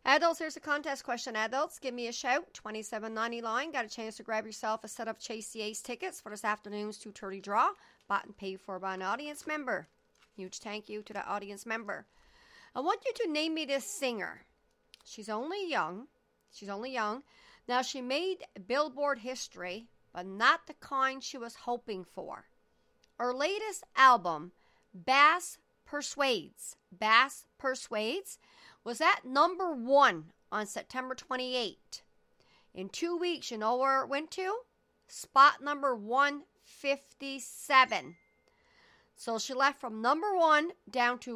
Adults, here's a contest question. Adults, give me a shout. 27.90 line. Got a chance to grab yourself a set of Chase the Ace tickets for this afternoon's 2:30 draw. Bought and paid for by an audience member. Huge thank you to that audience member. I want you to name me this singer. She's only young. Now, she made Billboard history, but not the kind she was hoping for. Her latest album, Bass Persuades, was at number 1 on September 28. In 2 weeks, you know where it went to? Spot number 157. So she left from number 1 down to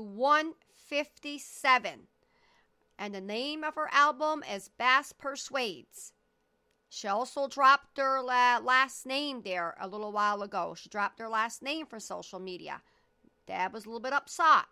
157. And the name of her album is Bass Persuades. She also dropped her last name there a little while ago. She dropped her last name for social media. Dad was a little bit upset.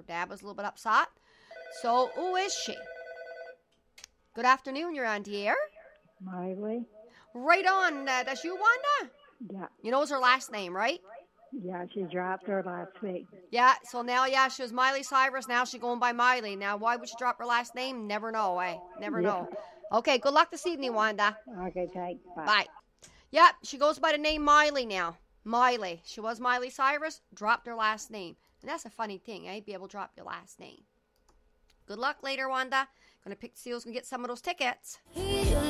So, who is she? Good afternoon. You're on the air. Miley. Right on. That's you, Wanda? Yeah. You know it's her last name, right? Yeah, she dropped her last week. Yeah, so now, she was Miley Cyrus. Now she's going by Miley. Now, why would she drop her last name? Never know, Never know. Okay, good luck this evening, Wanda. Okay, thanks. Bye. Yeah, she goes by the name Miley now. Miley. She was Miley Cyrus, dropped her last name. And that's a funny thing, Be able to drop your last name. Good luck later, Wanda. Gonna pick to see who's gonna get some of those tickets.